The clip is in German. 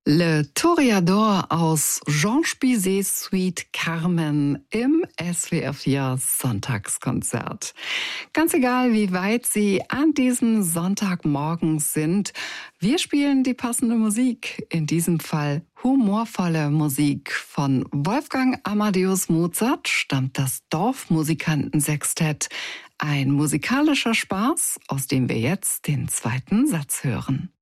Le Toreador aus Georges Bizets Suite Carmen im SWR 4 Sonntagskonzert. Ganz egal, wie weit Sie an diesem Sonntagmorgen sind, wir spielen die passende Musik. In diesem Fall humorvolle Musik. Von Wolfgang Amadeus Mozart stammt das Dorfmusikantensextett. Ein musikalischer Spaß, aus dem wir jetzt den zweiten Satz hören.